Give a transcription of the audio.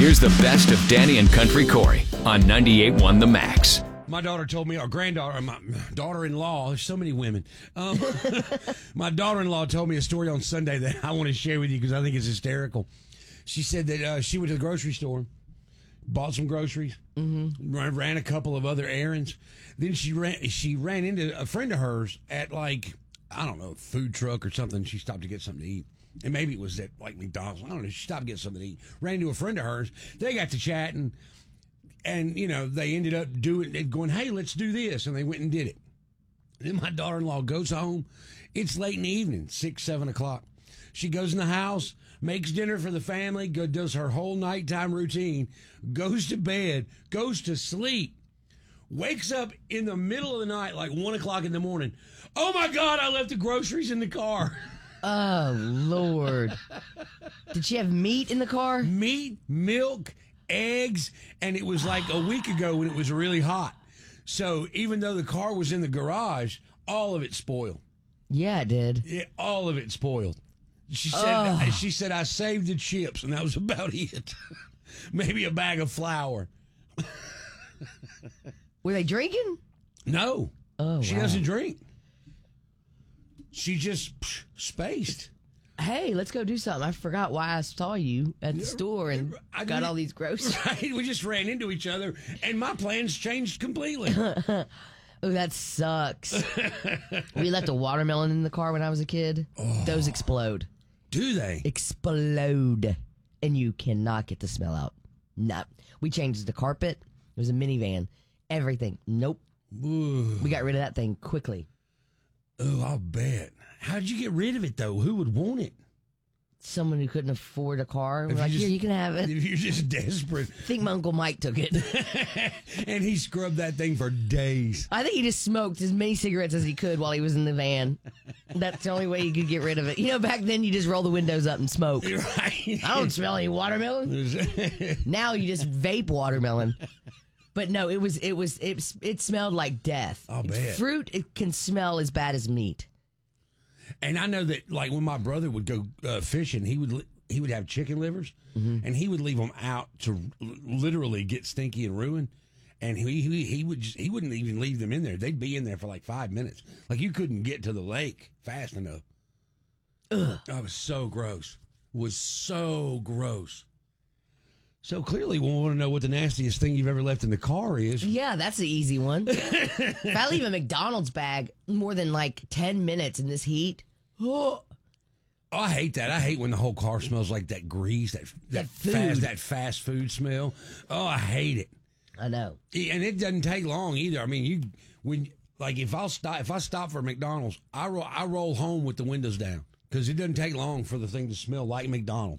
Here's the best of Danny and Country Corey on 98.1 The Max. My daughter told me, or granddaughter, or my daughter-in-law, there's so many women. My daughter-in-law told me a story on Sunday that I want to share with you because I think it's hysterical. She said that she went to the grocery store, bought some groceries, ran a couple of other errands. Then she ran into a friend of hers at, like, I don't know, a food truck or something. She stopped to get something to eat. And maybe it was at, like, McDonald's. I don't know. She stopped to get something to eat. Ran into a friend of hers. They got to chatting. And, you know, they ended up going, hey, let's do this. And they went and did it. Then my daughter-in-law goes home. It's late in the evening, 6, 7 o'clock. She goes in the house, makes dinner for the family, does her whole nighttime routine, goes to bed, goes to sleep, wakes up in the middle of the night, like 1 o'clock in the morning. Oh, my God, I left the groceries in the car. Oh, Lord. Did she have meat in the car? Meat, milk, eggs, and it was like a week ago when it was really hot. So even though the car was in the garage, all of it spoiled. Yeah, it did. Yeah, all of it spoiled. She said, I saved the chips, and that was about it. Maybe a bag of flour. Were they drinking? No. Oh, she wow. doesn't drink. She just spaced. Hey, let's go do something. I forgot why I saw you at the store and got all these groceries. Right, we just ran into each other, and my plans changed completely. Oh, that sucks. We left a watermelon in the car when I was a kid. Oh. Those explode. Do they? Explode. And you cannot get the smell out. No. We changed the carpet. It was a minivan. Everything. Nope. Ooh. We got rid of that thing quickly. Oh, I'll bet. How'd you get rid of it, though? Who would want it? Someone who couldn't afford a car. We're like, here, you can have it. If you're just desperate. I think my Uncle Mike took it. And he scrubbed that thing for days. I think he just smoked as many cigarettes as he could while he was in the van. That's the only way you could get rid of it. You know, back then you just roll the windows up and smoke. Right. I don't smell any watermelon. Now you just vape watermelon. But no, it smelled like death. I'll bet. Fruit, it can smell as bad as meat. And I know that, like, when my brother would go fishing, he would have chicken livers, and he would leave them out to literally get stinky and ruin. And he wouldn't even leave them in there. They'd be in there for like 5 minutes. Like, you couldn't get to the lake fast enough. Ugh. That was so gross. So clearly we want to know what the nastiest thing you've ever left in the car is. Yeah, that's the easy one. If I leave a McDonald's bag more than like 10 minutes in this heat, I hate that. I hate when the whole car smells like that grease, that fast food smell. Oh, I hate it. I know. And it doesn't take long either. I mean, if I stop for McDonald's, I roll home with the windows down because it doesn't take long for the thing to smell like McDonald's.